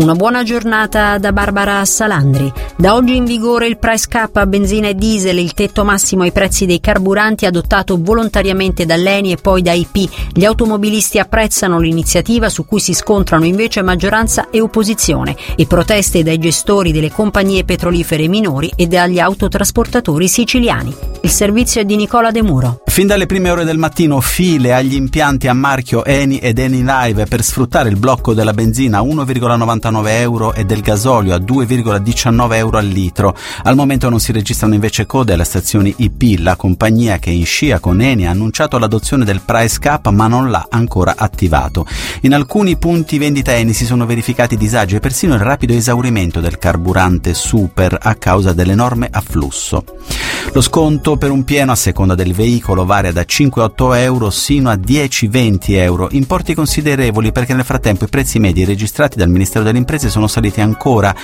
Una buona giornata da Barbara Salandri. Da oggi in vigore il price cap a benzina e diesel, il tetto massimo ai prezzi dei carburanti adottato volontariamente dall'ENI e poi da IP. Gli automobilisti apprezzano l'iniziativa, su cui si scontrano invece maggioranza e opposizione, e proteste dai gestori delle compagnie petrolifere minori e dagli autotrasportatori siciliani. Il servizio è di Nicola De Muro. Fin dalle prime ore del mattino file agli impianti a marchio Eni ed Eni Live per sfruttare il blocco della benzina a 1,99 euro e del gasolio a 2,19 euro al litro. Al momento non si registrano invece code alle stazioni IP. La compagnia, che in scia con Eni, ha annunciato l'adozione del price cap ma non l'ha ancora attivato. In alcuni punti vendita Eni si sono verificati disagi e persino il rapido esaurimento del carburante super a causa dell'enorme afflusso. Lo sconto per un pieno a seconda del veicolo varia da 5-8 euro sino a 10-20 euro, importi considerevoli perché nel frattempo i prezzi medi registrati dal Ministero delle Imprese sono saliti ancora: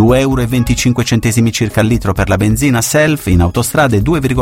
2,25 euro circa al litro per la benzina self in autostrade e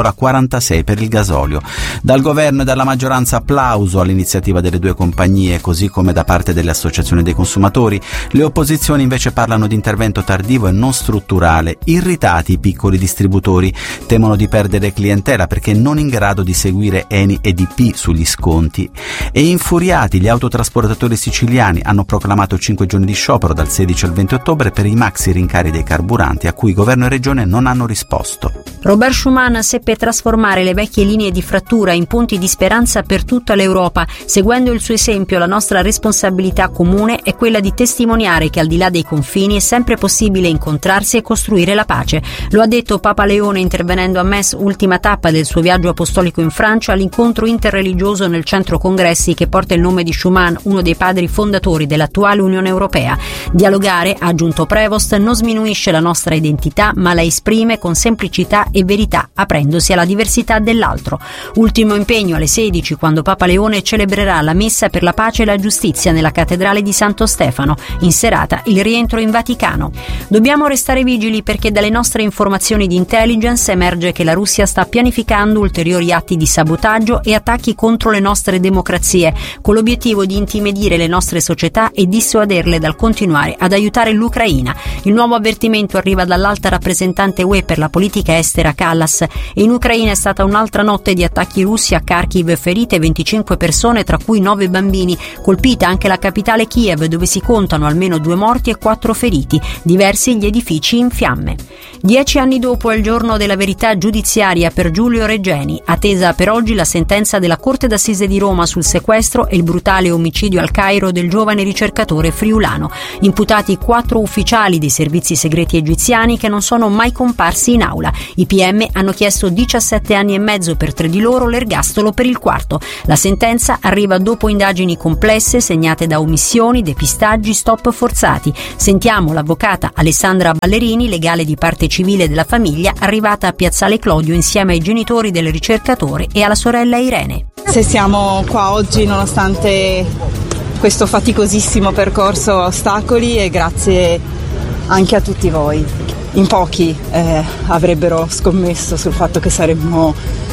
2,46 per il gasolio. Dal governo e dalla maggioranza applauso all'iniziativa delle due compagnie, così come da parte delle associazioni dei consumatori. Le opposizioni invece parlano di intervento tardivo e non strutturale. Irritati i piccoli distributori, temono di perdere clientela perché non in grado di seguire Eni ed IP sugli sconti, e infuriati gli autotrasportatori siciliani hanno proclamato 5 giorni di sciopero dal 16 al 20 ottobre per i maxi rincari dei carburanti a cui governo e regione non hanno risposto. Robert Schuman seppe trasformare le vecchie linee di frattura in ponti di speranza per tutta l'Europa. Seguendo il suo esempio, la nostra responsabilità comune è quella di testimoniare che al di là dei confini è sempre possibile incontrarsi e costruire la pace. Lo ha detto Papa Leone intervenendo a Metz, ultima tappa del suo viaggio apostolico in Francia, all'incontro interreligioso nel centro congressi che porta il nome di Schuman, uno dei padri fondatori dell'attuale Unione Europea. Dialogare, ha aggiunto Prevost, non sminuisce la nostra identità ma la esprime con semplicità e verità, aprendosi alla diversità dell'altro. Ultimo impegno alle 16, quando Papa Leone celebrerà la messa per la pace e la giustizia nella cattedrale di Santo Stefano. In serata il rientro in Vaticano. Dobbiamo restare vigili perché dalle nostre informazioni di intelligence emerge che la Russia sta pianificando ulteriori atti di sabotaggio e attacchi contro le nostre democrazie, con l'obiettivo di intimidire le nostre società e dissuaderle dal continuare ad aiutare l'Ucraina. Il nuovo avvertimento arriva dall'alta rappresentante UE per la politica estera Kallas, e in Ucraina è stata un'altra notte di attacchi russi a Kharkiv, ferite 25 persone tra cui 9 bambini, colpita anche la capitale Kiev dove si contano almeno 2 morti e 4 feriti, diversi gli edifici in fiamme. 10 anni dopo è il giorno della verità giudiziaria per Giulio Regeni, attesa per oggi la sentenza della Corte d'Assise di Roma sul sequestro e il brutale omicidio al Cairo del giovane ricercatore friulano. Imputati 4 ufficiali dei servizi segreti egiziani che non sono mai comparsi in aula. I PM hanno chiesto 17 anni e mezzo per 3 di loro, l'ergastolo per il quarto. La sentenza arriva dopo indagini complesse segnate da omissioni, depistaggi, stop forzati. Sentiamo l'avvocata Alessandra Ballerini, legale di parte civile della famiglia, arrivata a Piazzale Clodio insieme ai genitori del ricercatore e alla sorella Irene. Se siamo qua oggi nonostante questo faticosissimo percorso a ostacoli, e grazie anche a tutti voi. In pochi avrebbero scommesso sul fatto che saremmo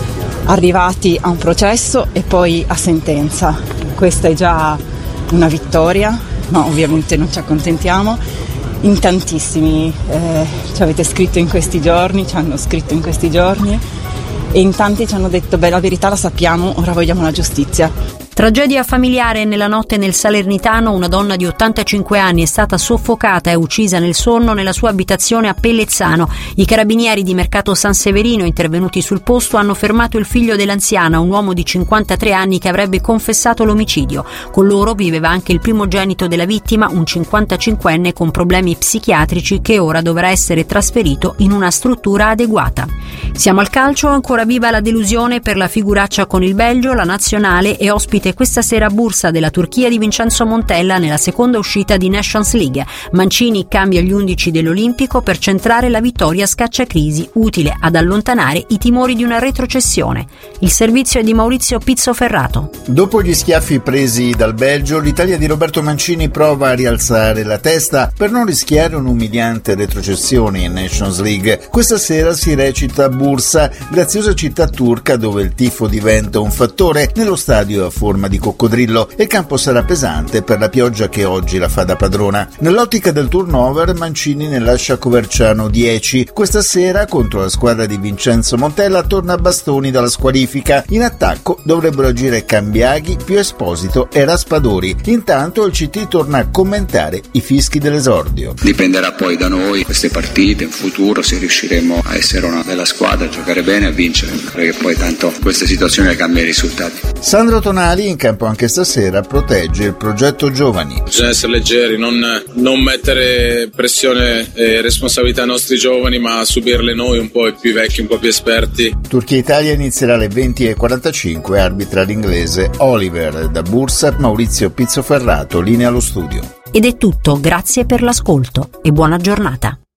arrivati a un processo e poi a sentenza. Questa è già una vittoria, ma ovviamente non ci accontentiamo. In tantissimi ci avete scritto in questi giorni, ci hanno scritto in questi giorni, e in tanti ci hanno detto: beh, la verità la sappiamo, ora vogliamo la giustizia. Tragedia familiare nella notte nel Salernitano. Una donna di 85 anni è stata soffocata e uccisa nel sonno nella sua abitazione a Pellezzano. I carabinieri di Mercato San Severino, intervenuti sul posto, hanno fermato il figlio dell'anziana, un uomo di 53 anni che avrebbe confessato l'omicidio. Con loro viveva anche il primogenito della vittima, un 55enne con problemi psichiatrici che ora dovrà essere trasferito in una struttura adeguata. Siamo al calcio, ancora viva la delusione per la figuraccia con il Belgio. La nazionale è ospite questa sera a Bursa della Turchia di Vincenzo Montella nella seconda uscita di Nations League. Mancini cambia gli 11 dell'Olimpico per centrare la vittoria scacciacrisi, utile ad allontanare i timori di una retrocessione. Il servizio è di Maurizio Pizzoferrato. Dopo gli schiaffi presi dal Belgio, l'Italia di Roberto Mancini prova a rialzare la testa per non rischiare un'umiliante retrocessione in Nations League. Questa sera si recita a Bursa, graziosa città turca dove il tifo diventa un fattore. Nello stadio a forma di coccodrillo e il campo sarà pesante per la pioggia che oggi la fa da padrona. Nell'ottica del turnover, Mancini ne lascia Coverciano 10. Questa sera contro la squadra di Vincenzo Montella torna Bastoni dalla squalifica. In attacco dovrebbero agire Cambiaghi, più Esposito e Raspadori. Intanto il CT torna a commentare i fischi dell'esordio. Dipenderà poi da noi queste partite in futuro, se riusciremo a essere una bella squadra, a giocare bene, a vincere, perché poi tanto queste situazioni cambiano i risultati. Sandro Tonali, in campo anche stasera, protegge il progetto giovani. Bisogna essere leggeri, non mettere pressione e responsabilità ai nostri giovani, ma subirle noi, un po' i più vecchi, un po' più esperti. Turchia-Italia inizierà alle 20:45, arbitra l'inglese Oliver. Da Bursa, Maurizio Pizzoferrato, linea allo studio. Ed è tutto, grazie per l'ascolto e buona giornata.